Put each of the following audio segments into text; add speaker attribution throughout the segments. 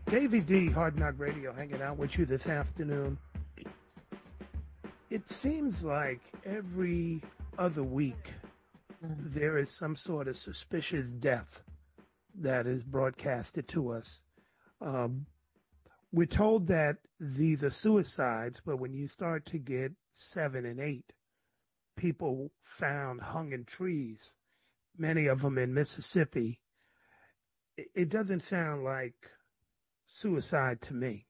Speaker 1: Davey D, Hard Knock Radio, hanging out with you this afternoon. It seems like every other week there is some sort of suspicious death that is broadcasted to us. We're told that these are suicides, but when you start to get 7 and 8 people found hung in trees, many of them in Mississippi, it doesn't sound like suicide to me.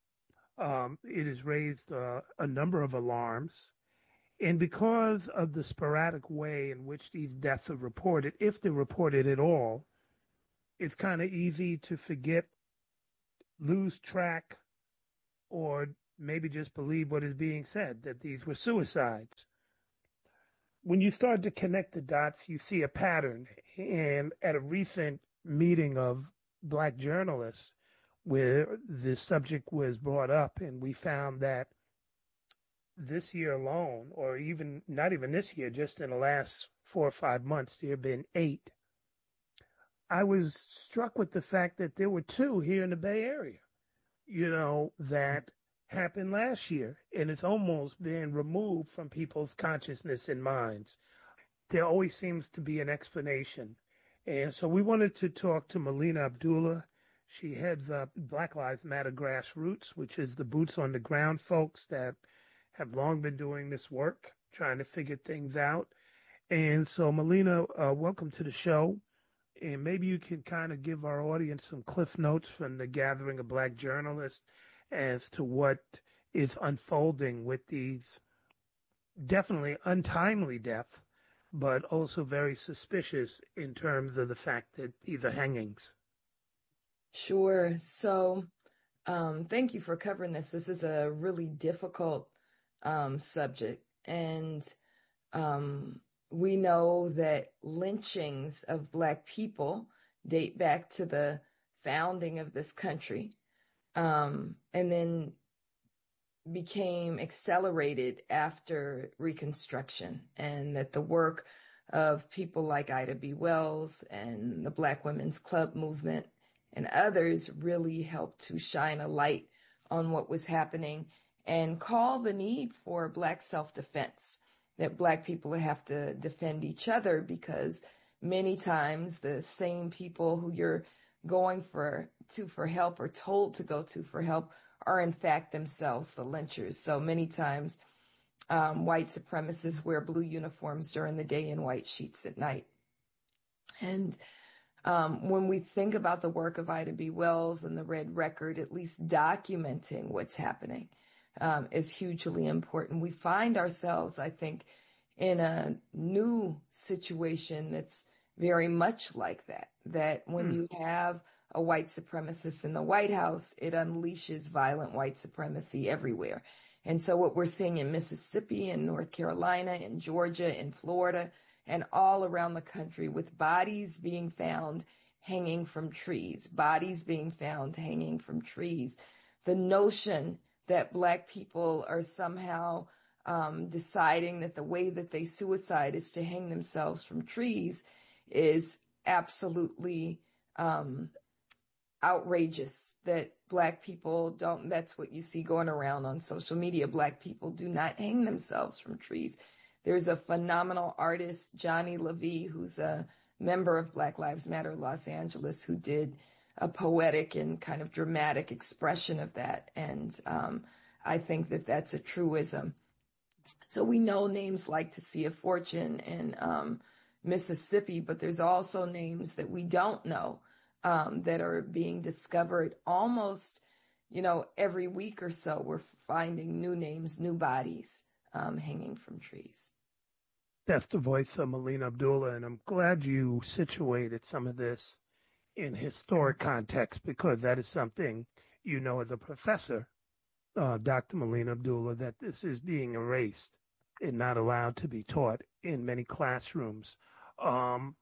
Speaker 1: It has raised a number of alarms. And because of the sporadic way in which these deaths are reported, if they're reported at all, it's kind of easy to forget, lose track, or maybe just believe what is being said, that these were suicides. When you start to connect the dots, you see a pattern. And at a recent meeting of Black journalists, where the subject was brought up, and we found that this year alone, or even not even this year, just in the last 4 or 5 months, there have been 8. I was struck with the fact that there were 2 here in the Bay Area, that happened last year, and it's almost been removed from people's consciousness and minds. There always seems to be an explanation. And so we wanted to talk to Melina Abdullah. She heads up Black Lives Matter Grassroots, which is the boots on the ground folks that have long been doing this work, trying to figure things out. And so, Melina, welcome to the show. And maybe you can kind of give our audience some cliff notes from the gathering of Black journalists as to what is unfolding with these definitely untimely deaths, but also very suspicious in terms of the fact that these are hangings.
Speaker 2: Sure. So, thank you for covering this. This is a really difficult subject. And we know that lynchings of Black people date back to the founding of this country, and then became accelerated after Reconstruction, and that the work of people like Ida B. Wells and the Black Women's Club movement and others really helped to shine a light on what was happening and call the need for Black self-defense, that Black people have to defend each other, because many times the same people who you're going for help or told to go to for help are in fact themselves the lynchers. So many times white supremacists wear blue uniforms during the day and white sheets at night. And when we think about the work of Ida B. Wells and the Red Record, at least documenting what's happening is hugely important. We find ourselves, I think, in a new situation that's very much like that, that when you have a white supremacist in the White House, it unleashes violent white supremacy everywhere. And so what we're seeing in Mississippi and North Carolina and Georgia and Florida and all around the country, with bodies being found hanging from trees, the notion that Black people are somehow deciding that the way that they suicide is to hang themselves from trees is absolutely outrageous. That Black people don't, that's what you see going around on social media. Black people do not hang themselves from trees. There's a phenomenal artist, Johnny LaVie, who's a member of Black Lives Matter Los Angeles, who did a poetic and kind of dramatic expression of that. And I think that that's a truism. So we know names like Tasia Fortune in Mississippi, but there's also names that we don't know that are being discovered almost, every week or so. We're finding new names, new bodies hanging from trees.
Speaker 1: That's the voice of Melina Abdullah, and I'm glad you situated some of this in historic context, because that is something, as a professor, Dr. Melina Abdullah, that this is being erased and not allowed to be taught in many classrooms. And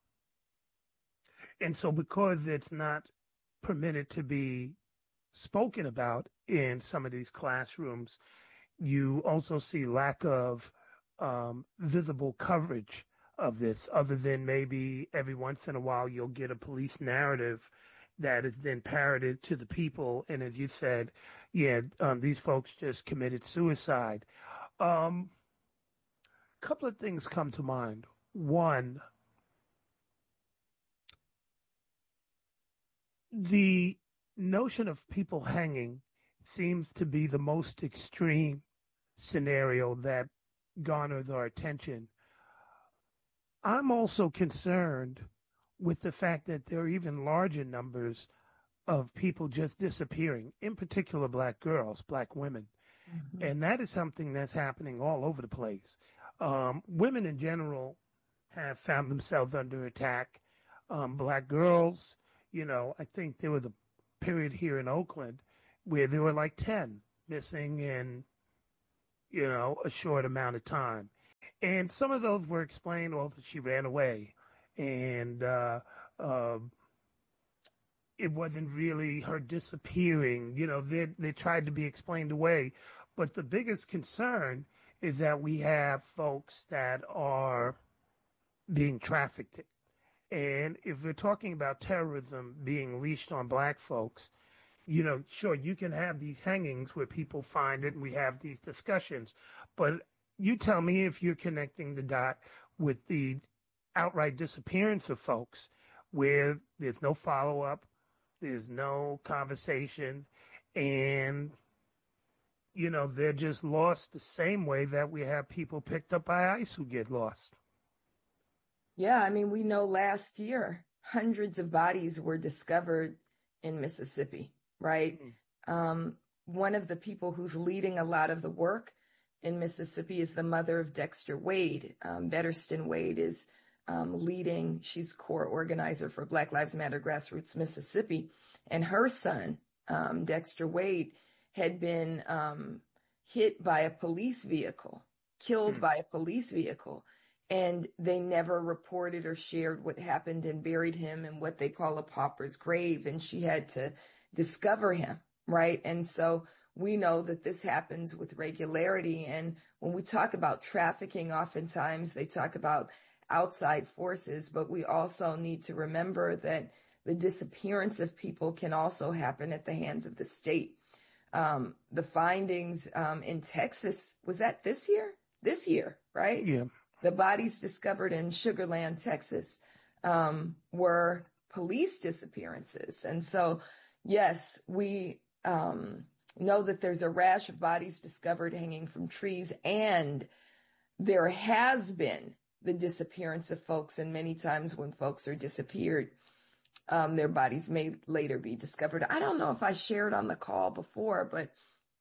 Speaker 1: so because it's not permitted to be spoken about in some of these classrooms, you also see lack of visible coverage of this, other than maybe every once in a while you'll get a police narrative that is then parroted to the people. And as you said, yeah, these folks just committed suicide. Um, Couple of things come to mind. One, the notion of people hanging seems to be the most extreme scenario that garners our attention. I'm also concerned with the fact that there are even larger numbers of people just disappearing, in particular black girls, black women.
Speaker 2: Mhm.
Speaker 1: And that is something that's happening all over the place. Women in general have found themselves under attack. Black girls, I think there was a period here in Oakland where there were like 10 missing in, a short amount of time. And some of those were explained, well, that she ran away. And uh, it wasn't really her disappearing. They tried to be explained away. But the biggest concern is that we have folks that are being trafficked. And if we're talking about terrorism being leashed on black folks, sure, you can have these hangings where people find it and we have these discussions. But you tell me if you're connecting the dot with the outright disappearance of folks where there's no follow up, there's no conversation, and, they're just lost the same way that we have people picked up by ICE who get lost.
Speaker 2: Yeah, I mean, we know last year hundreds of bodies were discovered in Mississippi, right? One of the people who's leading a lot of the work in Mississippi is the mother of Dexter Wade. Betterston Wade is leading, she's core organizer for Black Lives Matter Grassroots Mississippi. And her son, Dexter Wade, had been hit by a police vehicle, killed by a police vehicle. And they never reported or shared what happened and buried him in what they call a pauper's grave. And she had to discover him, right? And so we know that this happens with regularity. And when we talk about trafficking, oftentimes they talk about outside forces, but we also need to remember that the disappearance of people can also happen at the hands of the state. The findings in Texas, was that this year? This year, right?
Speaker 1: Yeah.
Speaker 2: The bodies discovered in Sugar Land, Texas, were police disappearances. And so, yes, we know that there's a rash of bodies discovered hanging from trees, and there has been the disappearance of folks. And many times when folks are disappeared, their bodies may later be discovered. I don't know if I shared on the call before, but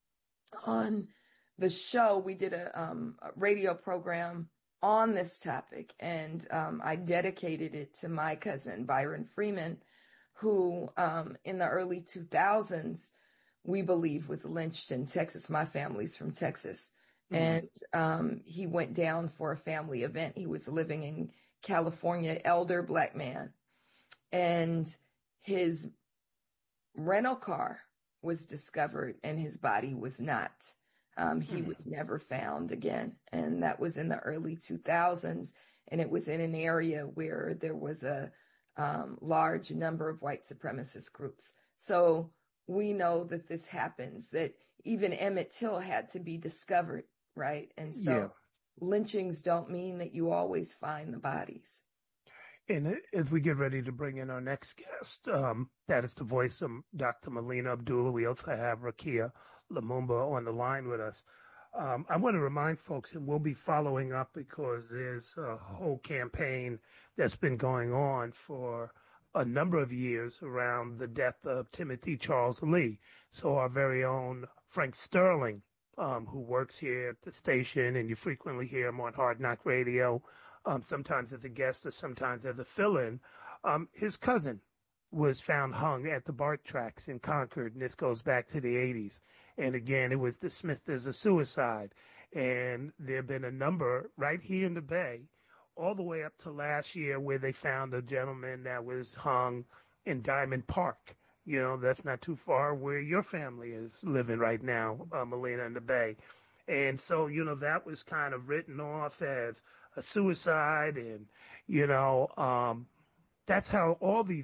Speaker 2: on the show, we did a radio program on this topic, and I dedicated it to my cousin, Byron Freeman, who in the early 2000s, we believe was lynched in Texas. My family's from Texas. And he went down for a family event. He was living in California, elder black man. And his rental car was discovered and his body was not. He was never found again. And that was in the early 2000s. And it was in an area where there was a large number of white supremacist groups. So we know that this happens, that even Emmett Till had to be discovered, right? And so lynchings don't mean that you always find the bodies.
Speaker 1: And as we get ready to bring in our next guest, that is the voice of Dr. Melina Abdullah. We also have Rakia Lumumba on the line with us. I want to remind folks, and we'll be following up because there's a whole campaign that's been going on for a number of years around the death of Timothy Charles Lee. So our very own Frank Sterling, who works here at the station, and you frequently hear him on Hard Knock Radio, sometimes as a guest or sometimes as a fill-in. His cousin was found hung at the BART tracks in Concord, and this goes back to the 80s. And again, it was dismissed as a suicide. And there have been a number right here in the Bay, all the way up to last year, where they found a gentleman that was hung in Diamond Park. You know, that's not too far where your family is living right now, Melina, in the Bay. And so, you know, that was kind of written off as a suicide. And, you know, that's how all these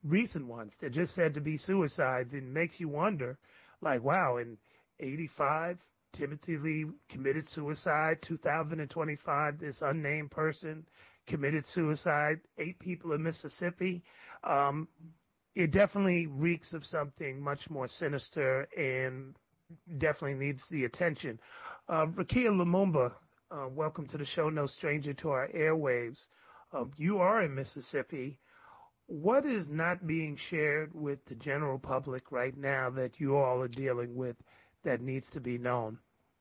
Speaker 1: recent ones. They're just said to be suicides. It makes you wonder, like, wow, in 85, Timothy Lee committed suicide. 2025, this unnamed person committed suicide. 8 people in Mississippi. It definitely reeks of something much more sinister and definitely needs the attention. Rukia Lumumba, welcome to the show, no stranger to our airwaves. You are in Mississippi. What is not being shared with the general public right now that you all are dealing with that needs to be known?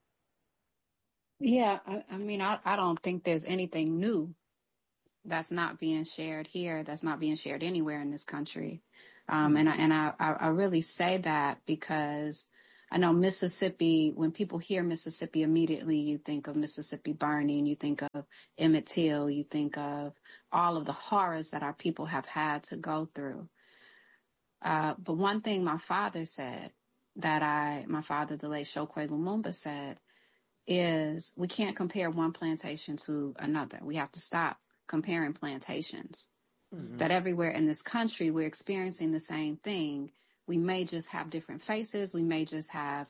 Speaker 3: Yeah, I mean, I don't think there's anything new that's not being shared here, that's not being shared anywhere in this country. And I really say that because I know Mississippi, when people hear Mississippi, immediately you think of Mississippi burning, you think of Emmett Till, you think of all of the horrors that our people have had to go through. But one thing my father said my father, the late Chokwe Lumumba, said is we can't compare one plantation to another. We have to stop comparing plantations. Mm-hmm. That everywhere in this country, we're experiencing the same thing. We may just have different faces. We may just have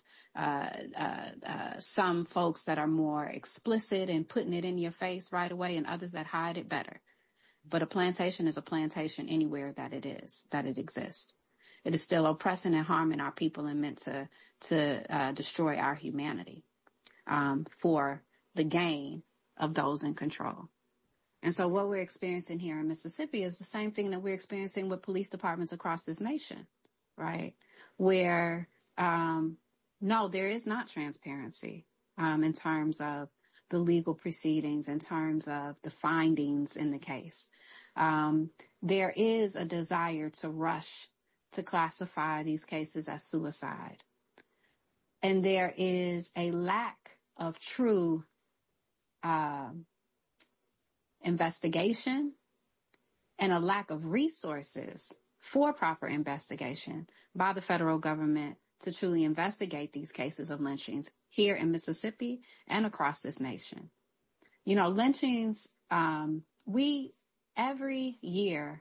Speaker 3: some folks that are more explicit and putting it in your face right away, and others that hide it better. But a plantation is a plantation anywhere that it exists. It is still oppressing and harming our people and meant to destroy our humanity for the gain of those in control. And so what we're experiencing here in Mississippi is the same thing that we're experiencing with police departments across this nation, right? Where, no, there is not transparency in terms of the legal proceedings, in terms of the findings in the case. There is a desire to rush to classify these cases as suicide. And there is a lack of true investigation and a lack of resources for proper investigation by the federal government to truly investigate these cases of lynchings here in Mississippi and across this nation. You know, lynchings, every year,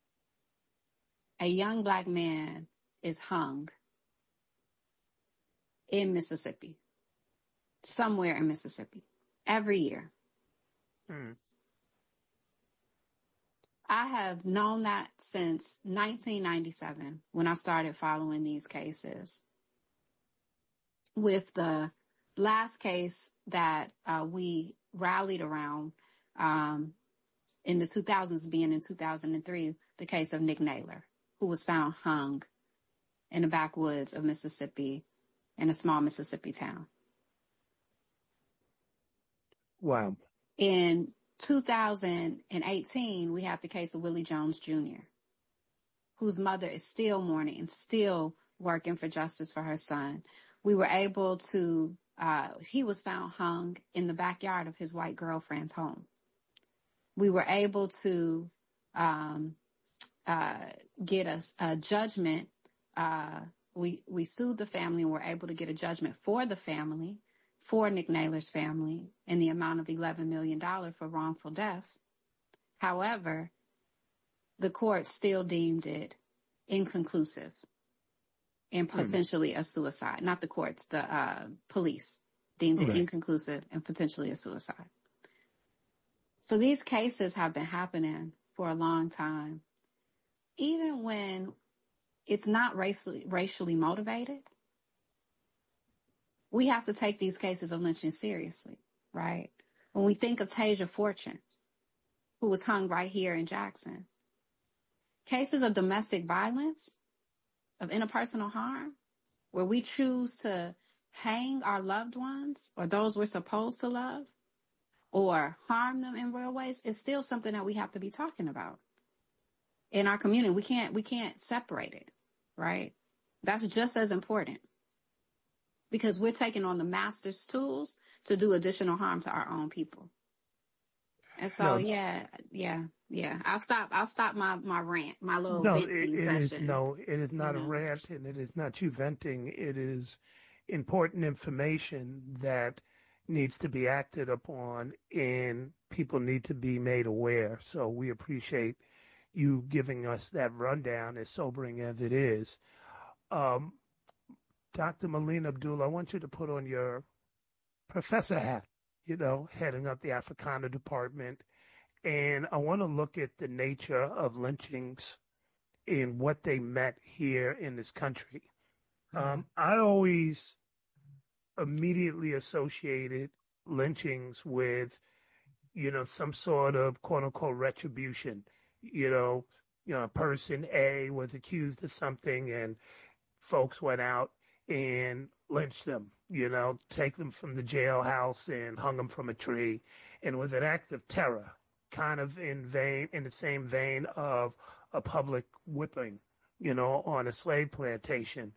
Speaker 3: a young Black man is hung in Mississippi, somewhere in Mississippi, every year. Mm. I have known that since 1997 when I started following these cases. With the last case that we rallied around in the 2000s being in 2003, the case of Nick Naylor, who was found hung in the backwoods of Mississippi in a small Mississippi town.
Speaker 1: Wow.
Speaker 3: In 2018, we have the case of Willie Jones Jr., whose mother is still mourning and still working for justice for her son. We were able to, he was found hung in the backyard of his white girlfriend's home. We were able to get a judgment. We sued the family and were able to get a judgment for the family, for Nick Naylor's family, in the amount of $11 million for wrongful death. However, the court still deemed it inconclusive and potentially a suicide. Not the courts, the police deemed it inconclusive and potentially a suicide. So these cases have been happening for a long time. Even when it's not racially motivated, we have to take these cases of lynching seriously, right? When we think of Tasia Fortune, who was hung right here in Jackson, cases of domestic violence, of interpersonal harm, where we choose to hang our loved ones or those we're supposed to love or harm them in real ways, is still something that we have to be talking about in our community. We can't separate it, right? That's just as important. Because we're taking on the master's tools to do additional harm to our own people. And so, yeah. I'll stop my rant, my little venting session.
Speaker 1: It is not a rant, and it is not you venting. It is important information that needs to be acted upon, and people need to be made aware. So we appreciate, you giving us that rundown, as sobering as it is. Um, Dr. Melina Abdul, I want you to put on your professor hat, heading up the Africana department. And I want to look at the nature of lynchings and what they meant here in this country. I always immediately associated lynchings with, some sort of quote unquote retribution. Person A was accused of something and folks went out and lynched them, take them from the jailhouse and hung them from a tree. And it was an act of terror, kind of in the same vein of a public whipping, on a slave plantation.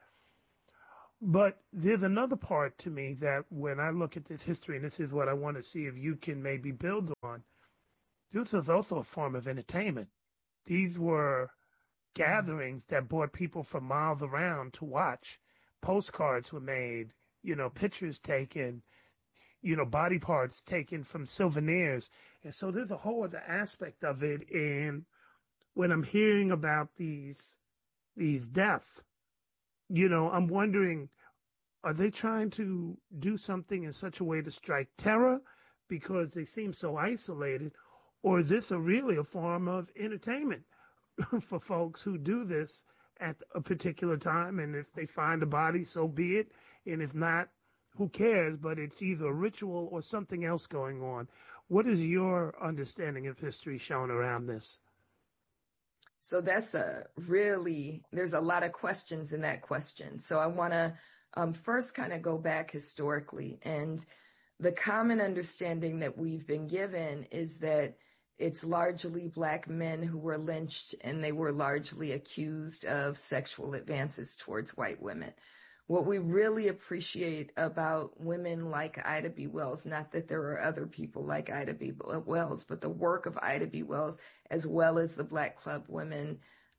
Speaker 1: But there's another part to me that when I look at this history, and this is what I want to see if you can maybe build on, this was also a form of entertainment. These were gatherings that brought people from miles around to watch. Postcards were made, pictures taken, body parts taken from souvenirs. And so there's a whole other aspect of it. And when I'm hearing about these deaths, I'm wondering, are they trying to do something in such a way to strike terror because they seem so isolated? Or is this really a form of entertainment for folks who do this at a particular time? And if they find a body, so be it. And if not, who cares? But it's either a ritual or something else going on. What is your understanding of history shown around this?
Speaker 2: So there's a lot of questions in that question. So I want to first kind of go back historically. And the common understanding that we've been given is that it's largely Black men who were lynched, and they were largely accused of sexual advances towards white women. What we really appreciate about women like Ida B. Wells, not that there are other people like Ida B. Wells, but the work of Ida B. Wells, as well as the Black Club women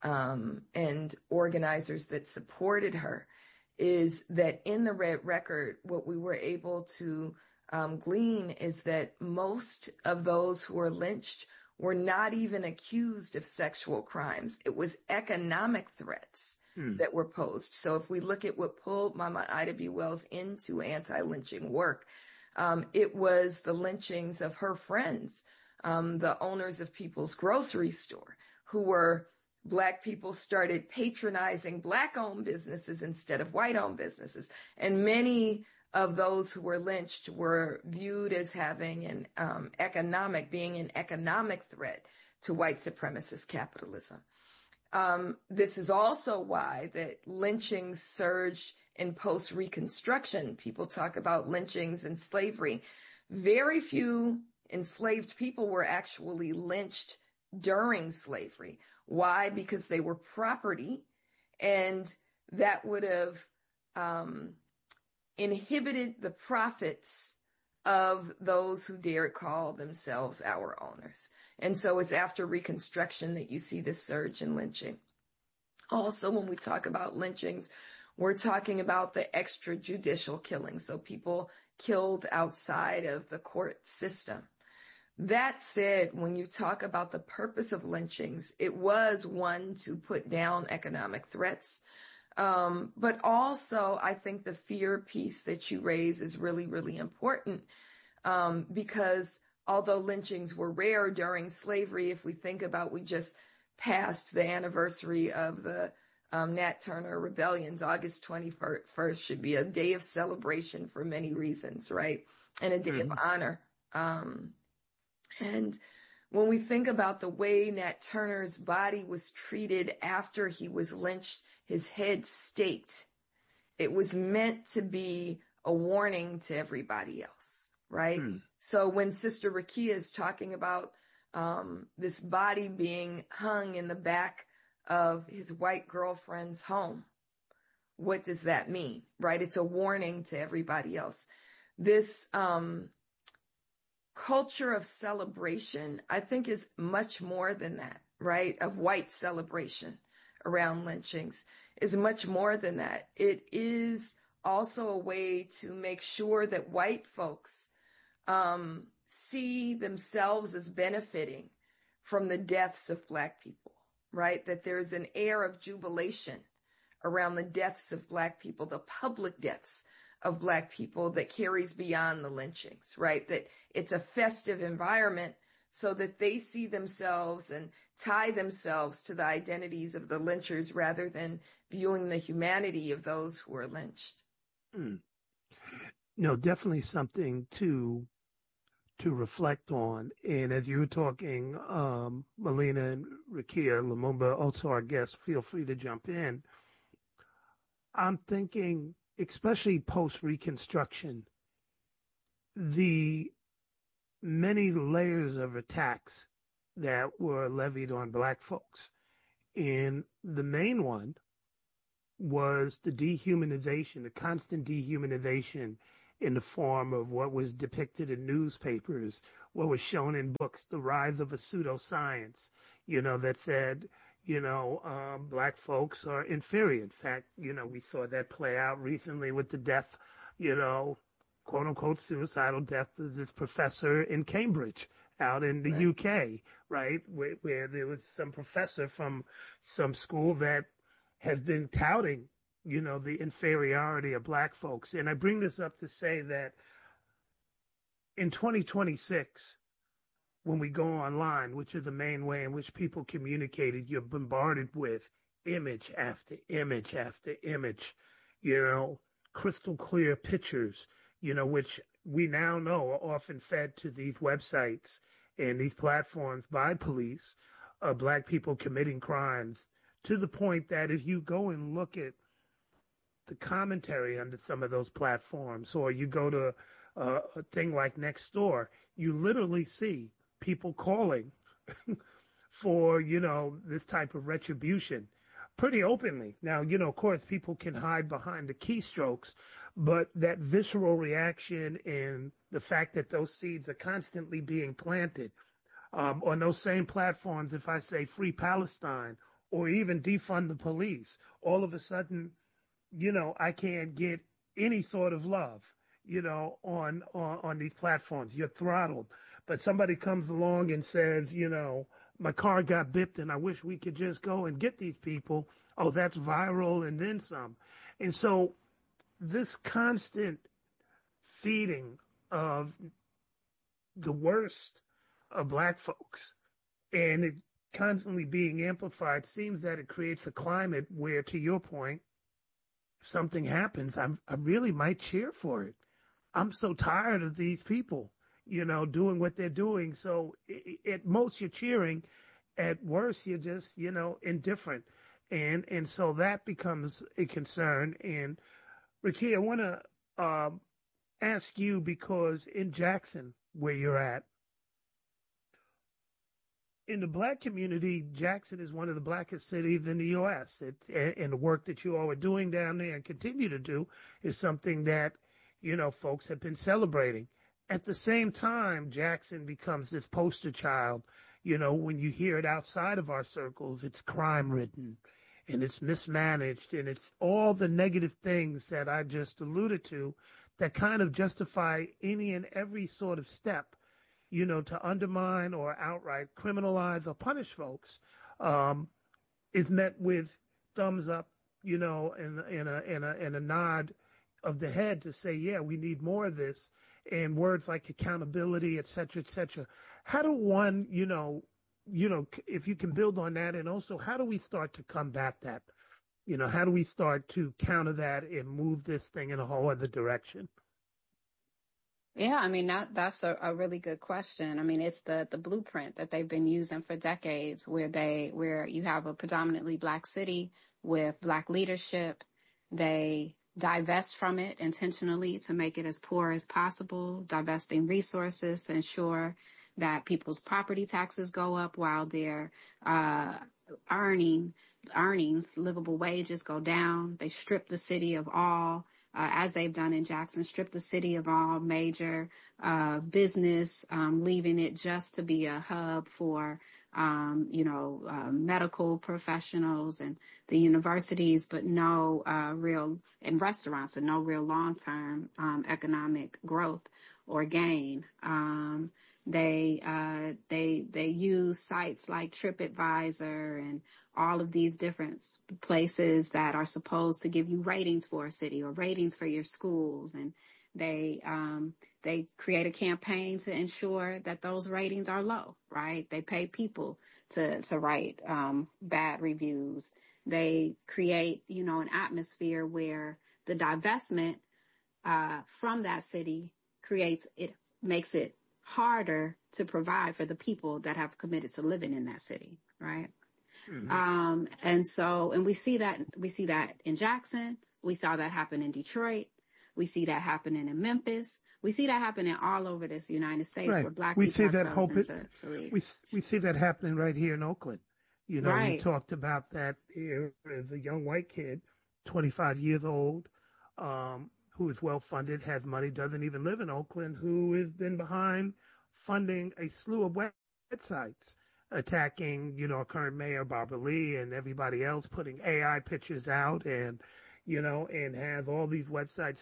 Speaker 2: and organizers that supported her, is that in the Red Record, what we were able to glean is that most of those who were lynched were not even accused of sexual crimes. It was economic threats that were posed. So if we look at what pulled Mama Ida B. Wells into anti-lynching work, it was the lynchings of her friends, the owners of People's Grocery Store, who were Black people started patronizing Black-owned businesses instead of white-owned businesses. And many of those who were lynched were viewed as having being an economic threat to white supremacist capitalism. This is also why that lynchings surged in post-Reconstruction. People talk about lynchings and slavery. Very few enslaved people were actually lynched during slavery. Why? Because they were property, and that would have inhibited the profits of those who dared call themselves our owners. And so it's after Reconstruction that you see this surge in lynching. Also, when we talk about lynchings, we're talking about the extrajudicial killings, so people killed outside of the court system. That said, when you talk about the purpose of lynchings, it was one to put down economic threats. But also, I think the fear piece that you raise is really, really important, because although lynchings were rare during slavery, if we think about, we just passed the anniversary of the Nat Turner rebellions. August 21st should be a day of celebration for many reasons, right? And a day of honor. And when we think about the way Nat Turner's body was treated after he was lynched, his head staked, it was meant to be a warning to everybody else, right? So when Sister Rakia is talking about this body being hung in the back of his white girlfriend's home, what does that mean, right? It's a warning to everybody else. This culture of celebration, I think, is much more than that, right? Of white celebration around lynchings is much more than that. It is also a way to make sure that white folks see themselves as benefiting from the deaths of Black people, right? That there's an air of jubilation around the deaths of Black people, the public deaths of Black people, that carries beyond the lynchings, right? That it's a festive environment so that they see themselves and tie themselves to the identities of the lynchers rather than viewing the humanity of those who are lynched.
Speaker 1: No, definitely something to reflect on. And as you were talking, Melina and Rekia Lumumba, also our guests, feel free to jump in. I'm thinking, especially post-Reconstruction, the many layers of attacks that were levied on Black folks. And the main one was the dehumanization, the constant dehumanization in the form of what was depicted in newspapers, what was shown in books, the rise of a pseudoscience, that said, Black folks are inferior. In fact, we saw that play out recently with the death, quote unquote, suicidal death of this professor in Cambridge out in the UK, right? Where there was some professor from some school that has been touting, the inferiority of Black folks. And I bring this up to say that in 2026, when we go online, which is the main way in which people communicated, you're bombarded with image after image after image, crystal clear pictures, which we now know are often fed to these websites and these platforms by police of Black people committing crimes, to the point that if you go and look at the commentary under some of those platforms, or you go to a thing like Nextdoor, you literally see people calling for, this type of retribution pretty openly. Now, of course, people can hide behind the keystrokes, but that visceral reaction and the fact that those seeds are constantly being planted on those same platforms, if I say Free Palestine or even defund the police, all of a sudden, I can't get any sort of love, on these platforms. You're throttled. But somebody comes along and says, my car got bipped and I wish we could just go and get these people. Oh, that's viral and then some. And so this constant feeding of the worst of Black folks, and it constantly being amplified, seems that it creates a climate where, to your point, if something happens, I really might cheer for it. I'm so tired of these people, doing what they're doing. So at most you're cheering, at worst you're just, indifferent. And so that becomes a concern. And Rekia, I want to ask you, because in Jackson, where you're at, in the Black community, Jackson is one of the blackest cities in the U.S. And the work that you all are doing down there and continue to do is something that, folks have been celebrating. At the same time, Jackson becomes this poster child. When you hear it outside of our circles, it's crime-ridden and it's mismanaged and it's all the negative things that I just alluded to that kind of justify any and every sort of step, to undermine or outright criminalize or punish folks, is met with thumbs up, and a nod of the head to say, yeah, we need more of this, and words like accountability, et cetera, et cetera. How do one, if you can build on that, and also how do we start to combat that? How do we start to counter that and move this thing in a whole other direction?
Speaker 3: Yeah, I mean, that's a really good question. I mean, it's the blueprint that they've been using for decades, where you have a predominantly Black city with Black leadership. They divest from it intentionally to make it as poor as possible, divesting resources to ensure that people's property taxes go up while their earnings, livable wages go down. They strip the city of all, as they've done in Jackson, strip the city of all major business, leaving it just to be a hub for medical professionals and the universities, but no real, and restaurants, and no real long-term economic growth or gain. They use sites like TripAdvisor and all of these different places that are supposed to give you ratings for a city or ratings for your schools, and they create a campaign to ensure that those ratings are low, right? They pay people to write bad reviews. They create, an atmosphere where the divestment from that city makes it harder to provide for the people that have committed to living in that city, right? Mm-hmm. And we see that in Jackson. We saw that happen in Detroit. We see that happening in Memphis. We see that happening all over this United States, right, where Black people are chosen to leave.
Speaker 1: We see that happening right here in Oakland.
Speaker 3: Right.
Speaker 1: We talked about that here as a young white kid, 25 years old, who is well-funded, has money, doesn't even live in Oakland, who has been behind funding a slew of websites attacking, current mayor Barbara Lee and everybody else, putting AI pictures out and have all these websites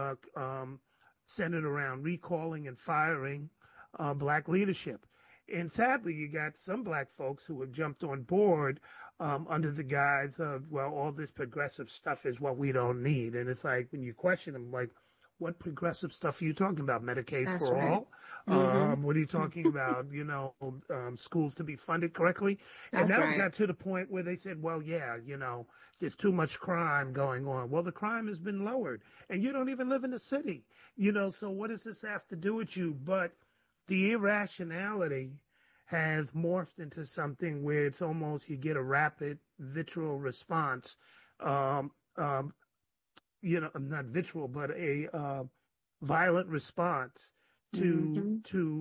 Speaker 1: centered around recalling and firing Black leadership. And sadly, you got some Black folks who have jumped on board under the guise of, well, all this progressive stuff is what we don't need. And it's like, when you question them, like, what progressive stuff are you talking about? Medicaid
Speaker 3: That's
Speaker 1: for
Speaker 3: right.
Speaker 1: all?
Speaker 3: Mm-hmm.
Speaker 1: What are you talking about? Schools to be funded correctly?
Speaker 3: That's
Speaker 1: and that
Speaker 3: right.
Speaker 1: got to the point where they said, well, yeah, there's too much crime going on. Well, the crime has been lowered, and you don't even live in the city, so what does this have to do with you? But the irrationality has morphed into something where it's almost, you get a rapid vitriol response, not vitriol, but a violent response to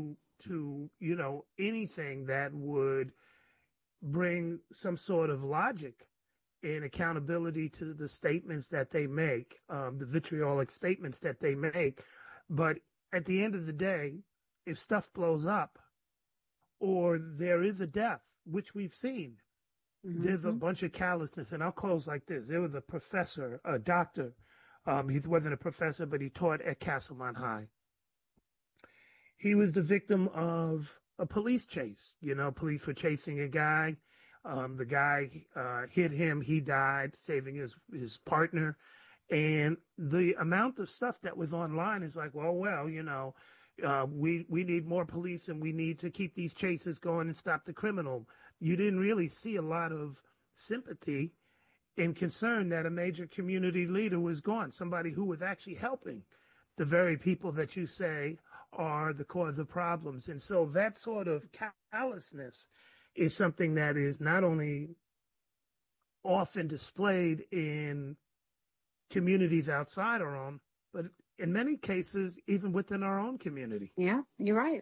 Speaker 1: anything that would bring some sort of logic and accountability to the statements that they make, the vitriolic statements that they make. But at the end of the day, if stuff blows up or there is a death, which we've seen, there's a bunch of callousness. And I'll close like this. There was a professor, a doctor. He wasn't a professor, but he taught at Castlemont High. He was the victim of a police chase. Police were chasing a guy. The guy hit him. He died, saving his partner. And the amount of stuff that was online is like, we need more police, and we need to keep these chases going and stop the criminal. You didn't really see a lot of sympathy and concern that a major community leader was gone, somebody who was actually helping the very people that you say are the cause of problems. And so that sort of callousness is something that is not only often displayed in communities outside our own, but in many cases, even within our own community.
Speaker 3: Yeah, you're right.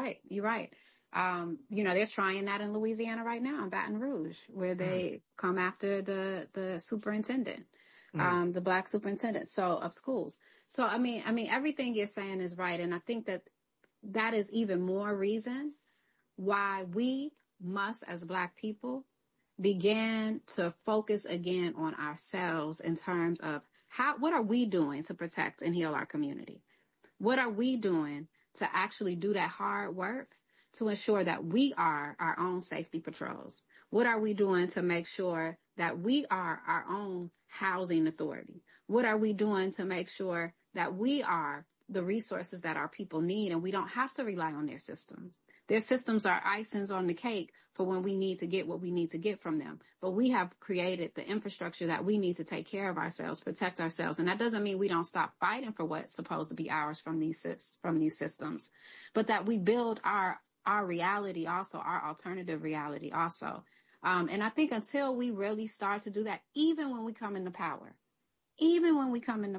Speaker 3: They're trying that in Louisiana right now, in Baton Rouge, where they come after the superintendent, the Black superintendent of schools. So, I mean, everything you're saying is right. And I think that is even more reason why we must, as Black people, begin to focus again on ourselves in terms of what are we doing to protect and heal our community? What are we doing to actually do that hard work to ensure that we are our own safety patrols? What are we doing to make sure that we are our own housing authority? What are we doing to make sure that we are the resources that our people need and we don't have to rely on their systems? Their systems are icings on the cake for when we need to get what we need to get from them. But we have created the infrastructure that we need to take care of ourselves, protect ourselves. And that doesn't mean we don't stop fighting for what's supposed to be ours from these systems, but that we build our reality also, our alternative reality also. And I think until we really start to do that, even when we come into power, even when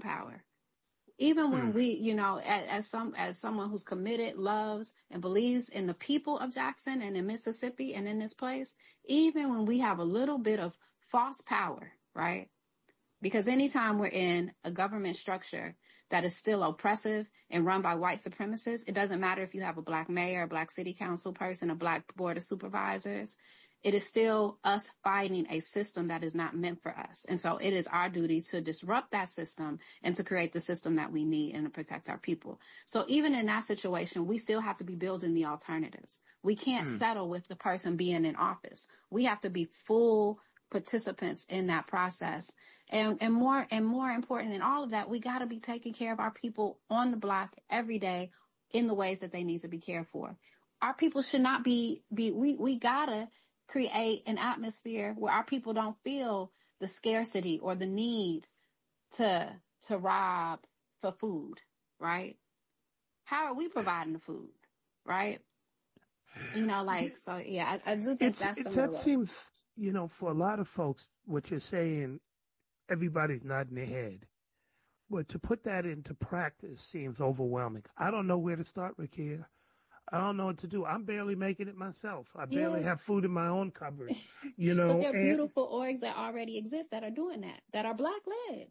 Speaker 3: we, as someone who's committed, loves, and believes in the people of Jackson and in Mississippi and in this place, even when we have a little bit of false power, right? Because anytime we're in a government structure that is still oppressive and run by white supremacists, it doesn't matter if you have a black mayor, a black city council person, a black board of supervisors. It is still us fighting a system that is not meant for us. And so it is our duty to disrupt that system and to create the system that we need and to protect our people. So even in that situation, we still have to be building the alternatives. We can't settle with the person being in office. We have to be full participants in that process. And more important than all of that, we got to be taking care of our people on the block every day in the ways that they need to be cared for. Our people should not we gotta create an atmosphere where our people don't feel the scarcity or the need to rob for food, right? How are we providing the food, right? So yeah, I do think
Speaker 1: that seems, for a lot of folks, what you're saying, everybody's nodding their head. But to put that into practice seems overwhelming. I don't know where to start, Rakia. I don't know what to do. I'm barely making it myself. I barely have food in my own cupboard,
Speaker 3: But there are beautiful orgs that already exist that are doing that are black led.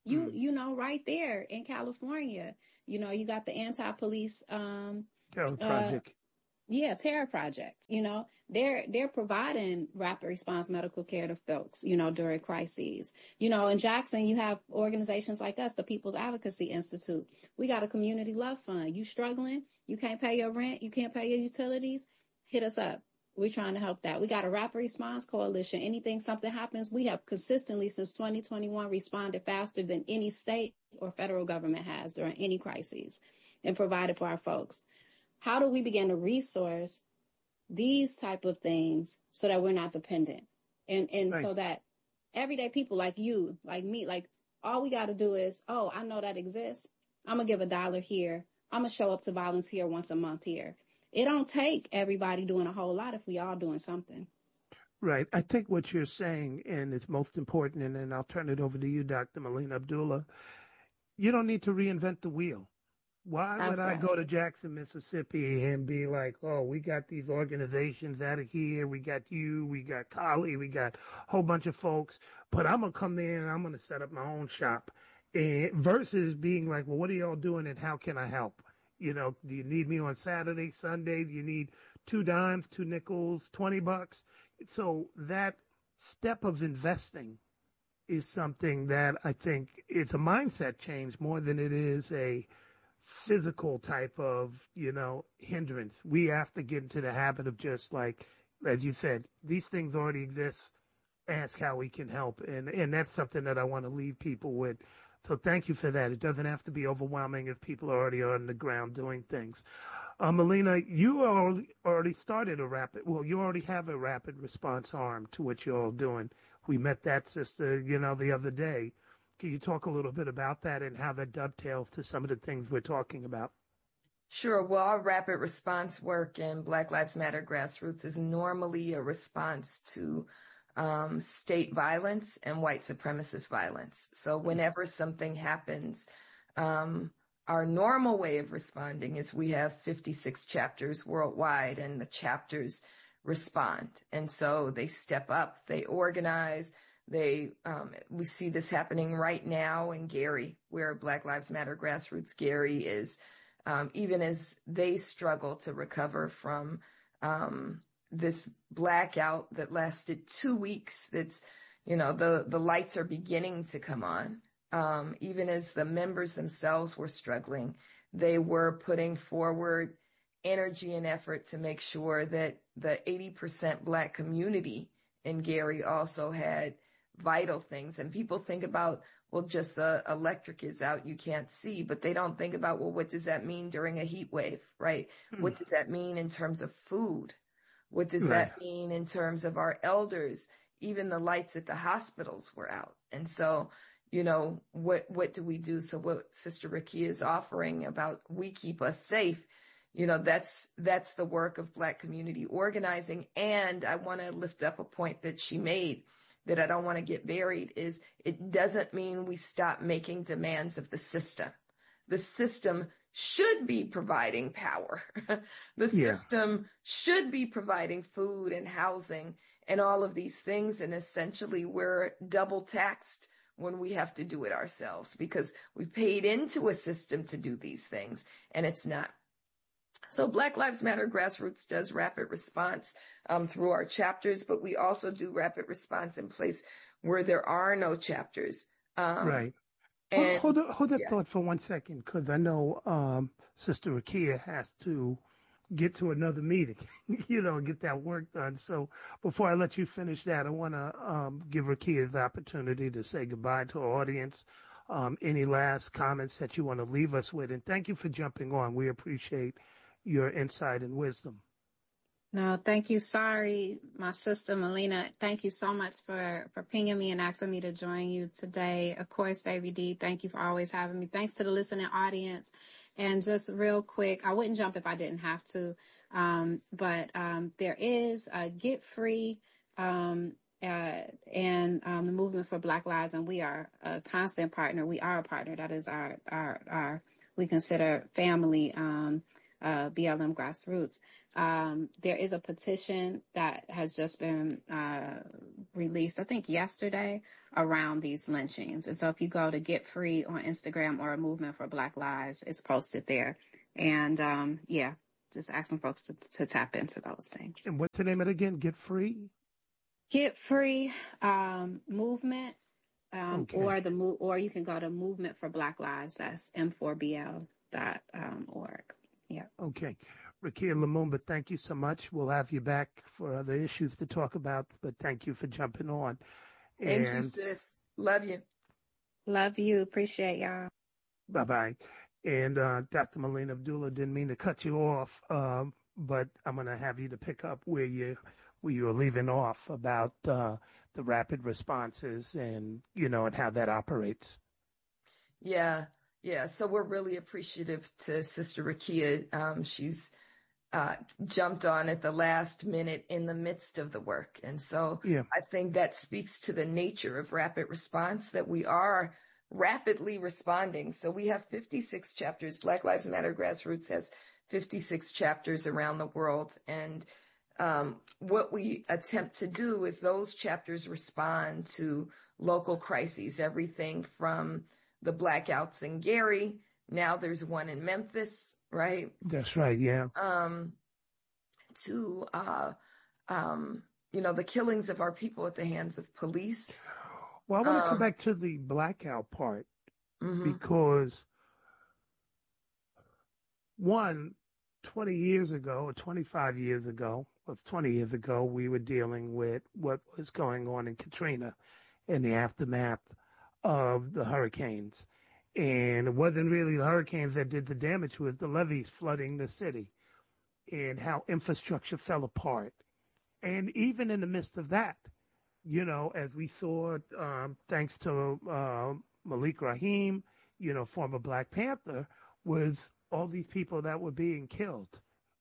Speaker 3: Right there in California, you got the anti-police,
Speaker 1: Terror Project.
Speaker 3: Terror Project. They're providing rapid response medical care to folks, during crises. In Jackson, you have organizations like us, the People's Advocacy Institute. We got a community love fund. You struggling? You can't pay your rent? You can't pay your utilities? Hit us up. We're trying to help that. We got a rapid response coalition. Something happens, we have consistently since 2021 responded faster than any state or federal government has during any crises and provided for our folks. How do we begin to resource these type of things so that we're not dependent? And right. So that everyday people like you, like me, like all we got to do is, I know that exists. I'm going to give $1 here. I'm going to show up to volunteer once a month here. It don't take everybody doing a whole lot if we all doing something.
Speaker 1: Right. I think what you're saying, and it's most important, and then I'll turn it over to you, Dr. Melina Abdullah, you don't need to reinvent the wheel. Why would I go to Jackson, Mississippi and be like, we got these organizations out of here. We got you, we got Kali, we got a whole bunch of folks, but I'm going to come there and I'm going to set up my own shop. Versus being like, well, what are y'all doing and how can I help? Do you need me on Saturday, Sunday? Do you need 2 dimes, 2 nickels, $20? So that step of investing is something that I think it's a mindset change more than it is a physical type of, hindrance. We have to get into the habit of just like, as you said, these things already exist. Ask how we can help. And that's something that I want to leave people with. So thank you for that. It doesn't have to be overwhelming if people are already on the ground doing things. Melina, you already started you already have a rapid response arm to what you're all doing. We met that sister, the other day. Can you talk a little bit about that and how that dovetails to some of the things we're talking about?
Speaker 2: Sure. Well, our rapid response work in Black Lives Matter Grassroots is normally a response to state violence and white supremacist violence. So whenever something happens, our normal way of responding is we have 56 chapters worldwide and the chapters respond. And so they step up, they organize, we see this happening right now in Gary, where Black Lives Matter Grassroots Gary is, even as they struggle to recover from, this blackout that lasted 2 weeks. That's, the lights are beginning to come on. Even as the members themselves were struggling, they were putting forward energy and effort to make sure that the 80% Black community in Gary also had vital things. And people think about, just the electric is out, you can't see, but they don't think about, what does that mean during a heat wave, right? What does that mean in terms of food? What does that mean in terms of our elders? Even the lights at the hospitals were out. And so, what do we do? So what Sister Rakia is offering about We Keep Us Safe, that's the work of Black community organizing. And I want to lift up a point that she made that I don't want to get buried is it doesn't mean we stop making demands of the system. The system should be providing power. The system should be providing food and housing and all of these things. And essentially we're double taxed when we have to do it ourselves because we paid into a system to do these things and it's not. So Black Lives Matter Grassroots does rapid response through our chapters, but we also do rapid response in place where there are no chapters.
Speaker 1: Right.
Speaker 2: And
Speaker 1: Hold that thought for 1 second, because I know Sister Rakia has to get to another meeting, get that work done. So before I let you finish that, I want to give Rakia the opportunity to say goodbye to our audience. Any last comments that you want to leave us with? And thank you for jumping on. We appreciate your insight and wisdom.
Speaker 3: No, thank you. Sorry, my sister Melina. Thank you so much for pinging me and asking me to join you today. Of course, Baby D, thank you for always having me. Thanks to the listening audience. And just real quick, I wouldn't jump if I didn't have to. But there is a Get Free and the Movement for Black Lives, and we are a constant partner. We are a partner. That is our we consider family. BLM Grassroots. There is a petition that has just been released, I think yesterday, around these lynchings. And so if you go to Get Free on Instagram or a Movement for Black Lives, it's posted there. And just asking folks to tap into those things.
Speaker 1: And what's the name of it again? Get Free?
Speaker 3: Get Free Movement.
Speaker 1: Okay.
Speaker 3: Or you can go to Movement for Black Lives. That's m4bl.org. Yeah.
Speaker 1: Okay. Rakia Lumumba, thank you so much. We'll have you back for other issues to talk about, but thank you for jumping on.
Speaker 2: Thank you, sis. Love you.
Speaker 3: Love you. Appreciate y'all.
Speaker 1: Bye-bye. And Dr. Melina Abdullah, didn't mean to cut you off, but I'm going to have you to pick up where you were leaving off about the rapid responses and, and how that operates.
Speaker 2: Yeah. Yeah, so we're really appreciative to Sister Rakia. She's jumped on at the last minute in the midst of the work. And so I think that speaks to the nature of rapid response, that we are rapidly responding. So we have 56 chapters. Black Lives Matter Grassroots has 56 chapters around the world. And what we attempt to do is those chapters respond to local crises, everything from the blackouts in Gary. Now there's one in Memphis, right?
Speaker 1: That's right. Yeah.
Speaker 2: To, the killings of our people at the hands of police.
Speaker 1: Well, I want to come back to the blackout part because 20 years ago or 25 years ago, well, it's 20 years ago, we were dealing with what was going on in Katrina in the aftermath of the hurricanes. And it wasn't really the hurricanes that did the damage, it was the levees flooding the city and how infrastructure fell apart. And even in the midst of that, as we saw, thanks to Malik Rahim, former Black Panther, was all these people that were being killed,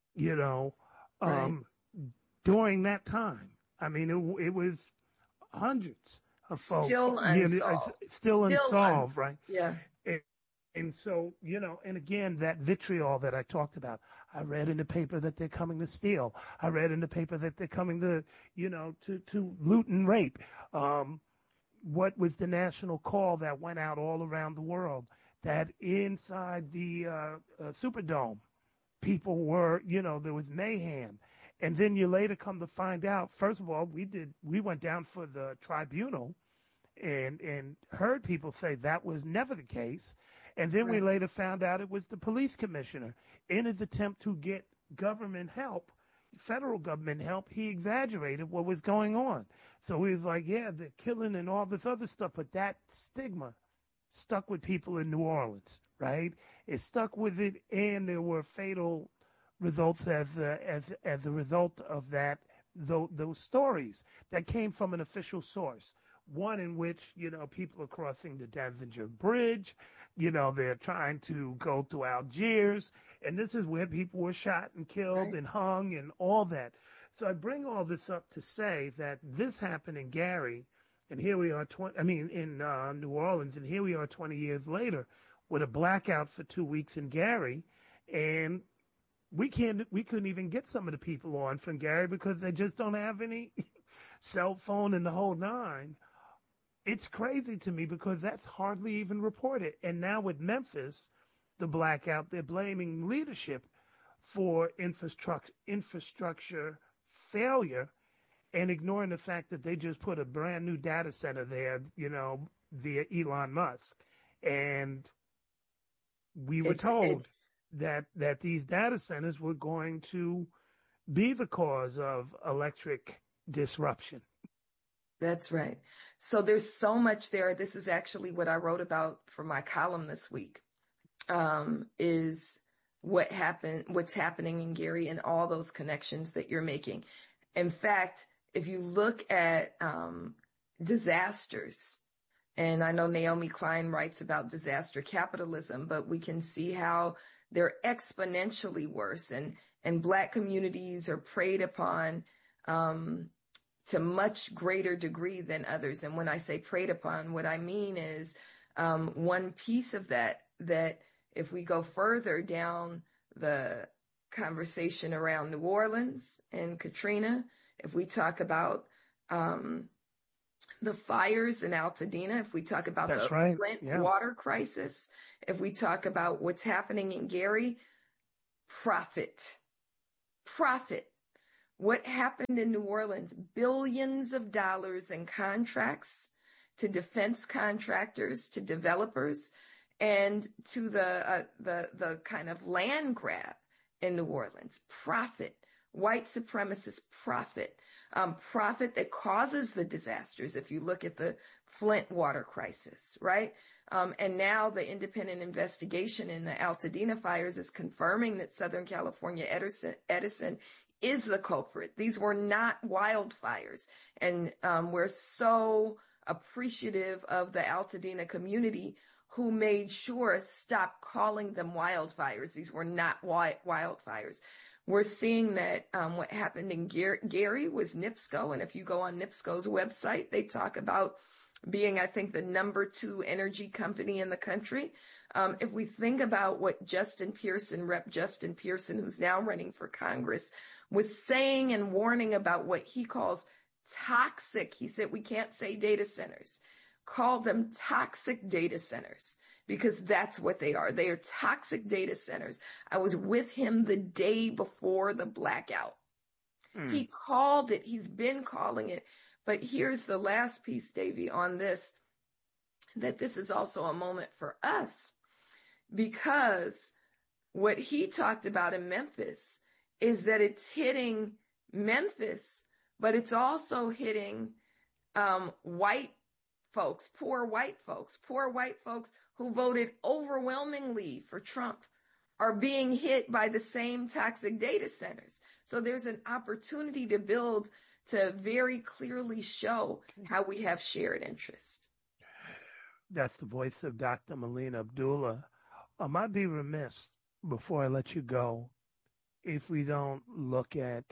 Speaker 1: during that time. I mean, it was hundreds of folks.
Speaker 2: Still unsolved.
Speaker 1: Still unsolved, right?
Speaker 2: Yeah.
Speaker 1: And so, and again, that vitriol that I talked about, I read in the paper that they're coming to steal. I read in the paper that they're coming to, to loot and rape. What was the national call that went out all around the world? That inside the Superdome, people were, there was mayhem. And then you later come to find out, first of all, we went down for the tribunal and heard people say that was never the case. And then we later found out it was the police commissioner. In his attempt to get government help, federal government help, he exaggerated what was going on. So he was like, yeah, they're killing and all this other stuff, but that stigma stuck with people in New Orleans, right? It stuck with it, and there were fatal results as a result of that, those stories that came from an official source. One in which, people are crossing the Davinger Bridge, they're trying to go to Algiers, and this is where people were shot and killed and hung and all that. So I bring all this up to say that this happened in Gary, and here we are, in New Orleans, and here we are 20 years later with a blackout for 2 weeks in Gary, and we couldn't even get some of the people on from Gary because they just don't have any cell phone and the whole nine. It's crazy to me because that's hardly even reported. And now with Memphis, the blackout, they're blaming leadership for infrastructure failure and ignoring the fact that they just put a brand new data center there, via Elon Musk. And we were
Speaker 2: It's
Speaker 1: told that these data centers were going to be the cause of electric disruption.
Speaker 2: That's right. So there's so much there. This is actually what I wrote about for my column this week, is what's happening in Gary and all those connections that you're making. In fact, if you look at disasters, and I know Naomi Klein writes about disaster capitalism, but we can see how they're exponentially worse, and Black communities are preyed upon to much greater degree than others. And when I say preyed upon, what I mean is one piece of that if we go further down the conversation around New Orleans and Katrina, if we talk about the fires in Altadena, if we talk about
Speaker 1: That's
Speaker 2: the
Speaker 1: right.
Speaker 2: Flint
Speaker 1: Yeah.
Speaker 2: water crisis, if we talk about what's happening in Gary, profit. What happened in New Orleans, billions of dollars in contracts to defense contractors, to developers, and to the kind of land grab in New Orleans. Profit, white supremacist profit. Profit that causes the disasters. If you look at the Flint water crisis, right? And now the independent investigation in the Altadena fires is confirming that Southern California Edison is the culprit. These were not wildfires. And we're so appreciative of the Altadena community who made sure stop calling them wildfires. These were not wildfires. We're seeing that what happened in Gary was NIPSCO. And if you go on NIPSCO's website, they talk about being, I think, the number 2 energy company in the country. If we think about what Rep. Justin Pearson, who's now running for Congress, was saying and warning about what he calls toxic, he said we can't say data centers, call them toxic data centers, because that's what they are. They are toxic data centers. I was with him the day before the blackout. He called it. He's been calling it. But here's the last piece, Davy, on this, that this is also a moment for us, because what he talked about in Memphis is that it's hitting Memphis, but it's also hitting white folks, poor white folks who voted overwhelmingly for Trump are being hit by the same toxic data centers. So there's an opportunity to very clearly show how we have shared interest.
Speaker 1: That's the voice of Dr. Melina Abdullah. I'd be remiss before I let you go if we don't look at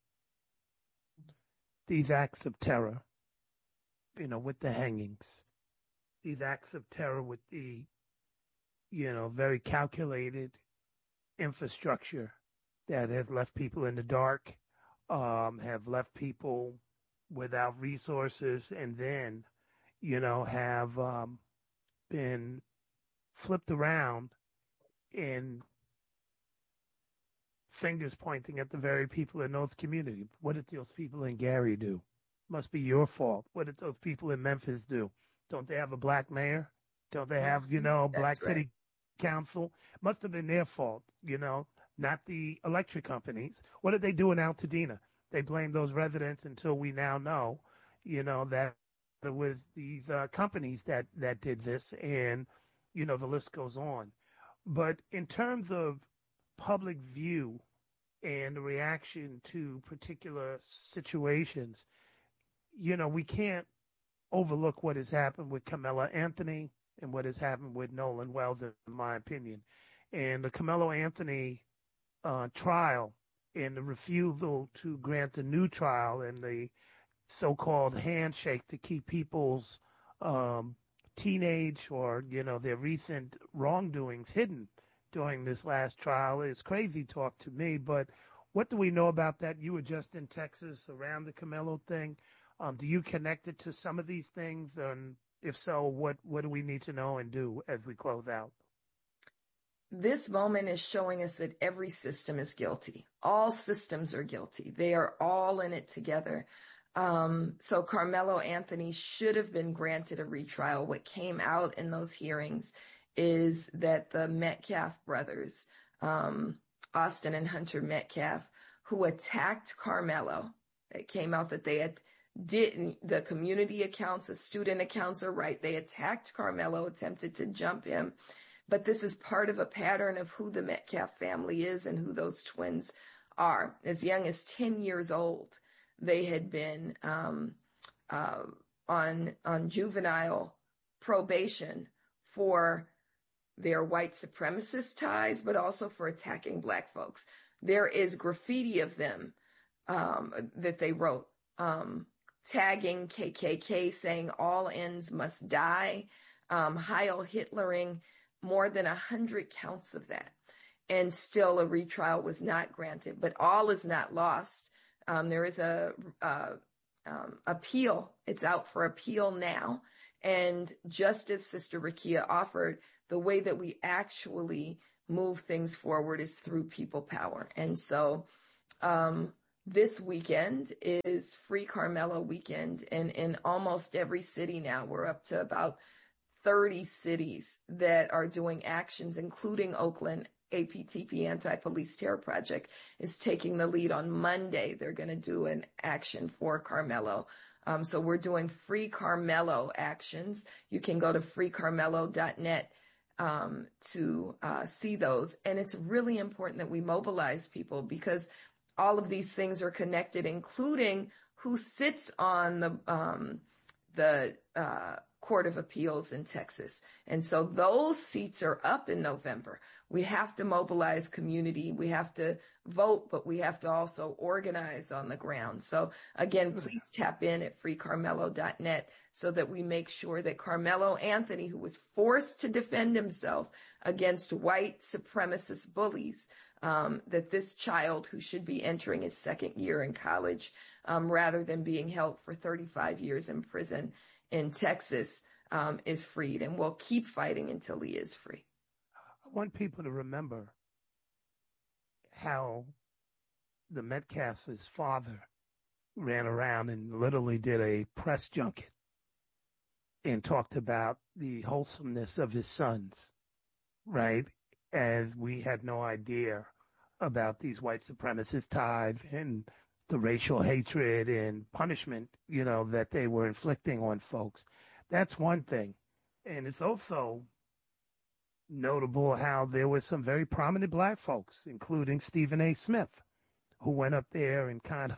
Speaker 1: these acts of terror, with the hangings, these acts of terror with the, very calculated infrastructure that has left people in the dark, have left people without resources, and then, have been flipped around and fingers pointing at the very people in those communities. What did those people in Gary do? Must be your fault. What did those people in Memphis do? Don't they have a black mayor? Don't they have, a black city council? Must have been their fault, not the electric companies. What did they do in Altadena? They blamed those residents until we now know, that it was these companies that did this, and, the list goes on. But in terms of public view and the reaction to particular situations, we can't overlook what has happened with Carmelo Anthony and what has happened with Nolan Wells, in my opinion. And the Carmelo Anthony trial and the refusal to grant a new trial and the so-called handshake to keep people's teenage or, their recent wrongdoings hidden during this last trial is crazy talk to me. But what do we know about that? You were just in Texas around the Carmelo thing. Do you connect it to some of these things? And If so, what do we need to know and do as we close out?
Speaker 2: This moment is showing us that every system is guilty. All systems are guilty. They are all in it together. So Carmelo Anthony should have been granted a retrial. What came out in those hearings is that the Metcalf brothers, Austin and Hunter Metcalf, who attacked Carmelo, it came out that they didn't, the community accounts, the student accounts are right. They attacked Carmelo, attempted to jump him. But this is part of a pattern of who the Metcalf family is and who those twins are. As young as 10 years old, they had been on juvenile probation for their white supremacist ties, but also for attacking Black folks. There is graffiti of them that they wrote, tagging KKK, saying all ends must die, Heil Hitlering, more than 100 counts of that. And still a retrial was not granted, but all is not lost. There is a appeal. It's out for appeal now. And just as Sister Rakia offered, the way that we actually move things forward is through people power. And so, this weekend is Free Carmelo weekend. And in almost every city now, we're up to about 30 cities that are doing actions, including Oakland. APTP, Anti-Police Terror Project, is taking the lead. On Monday, they're going to do an action for Carmelo. So we're doing Free Carmelo actions. You can go to freecarmelo.net to see those. And it's really important that we mobilize people, because all of these things are connected, including who sits on the Court of Appeals in Texas. And so those seats are up in November. We have to mobilize community. We have to vote, but we have to also organize on the ground. So again, please tap in at freecarmelo.net so that we make sure that Carmelo Anthony, who was forced to defend himself against white supremacist bullies, that this child, who should be entering his second year in college, rather than being held for 35 years in prison in Texas, is freed. And we'll keep fighting until he is free.
Speaker 1: I want people to remember how the Metcalf's father ran around and literally did a press junket and talked about the wholesomeness of his sons, right? As we had no idea about these white supremacist ties and the racial hatred and punishment, that they were inflicting on folks. That's one thing. And it's also notable how there were some very prominent Black folks, including Stephen A. Smith, who went up there and kind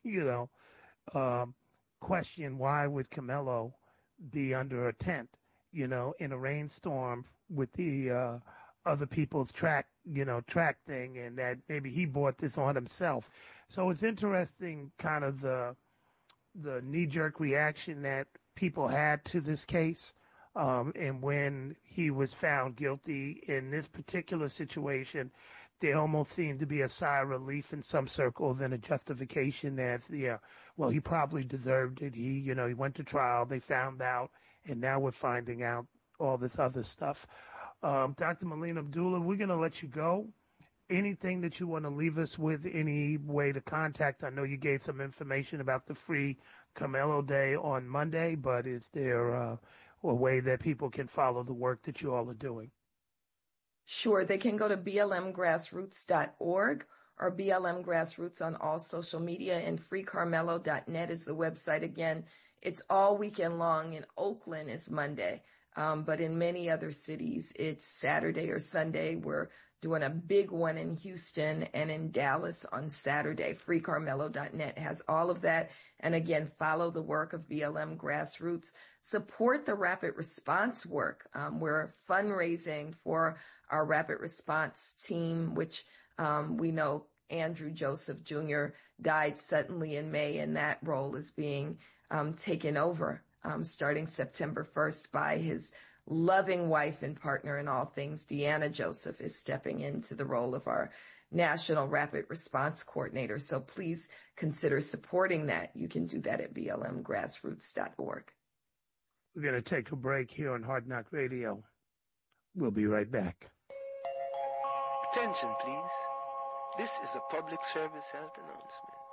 Speaker 1: of, questioned why would Carmelo be under a tent, in a rainstorm with the other people's track thing, and that maybe he brought this on himself. So it's interesting, kind of the knee-jerk reaction that people had to this case. And when he was found guilty in this particular situation, there almost seemed to be a sigh of relief in some circles and a justification that, well, he probably deserved it. He went to trial, they found out, and now we're finding out all this other stuff. Dr. Melina Abdullah, we're going to let you go. Anything that you want to leave us with, any way to contact? I know you gave some information about the Free Carmelo Day on Monday, but is there a way that people can follow the work that you all are doing?
Speaker 2: Sure. They can go to blmgrassroots.org or BLM Grassroots on all social media, and freecarmelo.net is the website. Again, it's all weekend long. In Oakland is Monday, but in many other cities, it's Saturday or Sunday. We're doing a big one in Houston and in Dallas on Saturday. Freecarmelo.net has all of that. And again, follow the work of BLM Grassroots. Support the rapid response work. We're fundraising for our rapid response team, which we know Andrew Joseph Jr. died suddenly in May, and that role is being taken over starting September 1st by his loving wife and partner in all things. Deanna Joseph is stepping into the role of our National Rapid Response Coordinator. So please consider supporting that. You can do that at blmgrassroots.org.
Speaker 1: We're going to take a break here on Hard Knock Radio. We'll be right back.
Speaker 4: Attention, please. This is a public service health announcement.